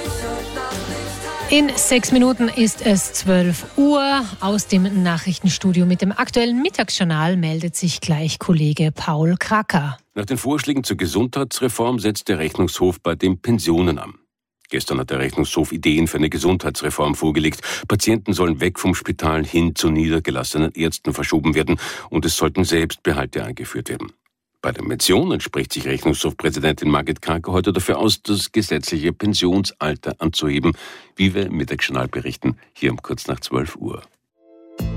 In 6 Minuten ist es 12 Uhr. Aus dem Nachrichtenstudio mit dem aktuellen Mittagsjournal meldet sich gleich Kollege Paul Kracker. Nach den Vorschlägen zur Gesundheitsreform setzt der Rechnungshof bei den Pensionen an. Gestern hat der Rechnungshof Ideen für eine Gesundheitsreform vorgelegt. Patienten sollen weg vom Spital hin zu niedergelassenen Ärzten verschoben werden und es sollten Selbstbehalte eingeführt werden. Bei den Pensionen spricht sich Rechnungshofpräsidentin Margit Kracker heute dafür aus, das gesetzliche Pensionsalter anzuheben, wie wir im Mittagsjournal berichten, hier um kurz nach 12 Uhr.